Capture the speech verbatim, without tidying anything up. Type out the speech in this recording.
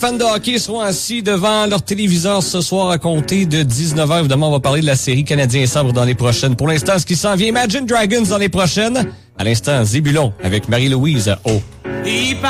Fans de hockey seront assis devant leur téléviseur ce soir à compter de dix-neuf heures. Évidemment, on va parler de la série Canadien Sabre dans les prochaines. Pour l'instant, ce qui s'en vient, Imagine Dragons dans les prochaines. À l'instant, Zébulon avec Marie-Louise au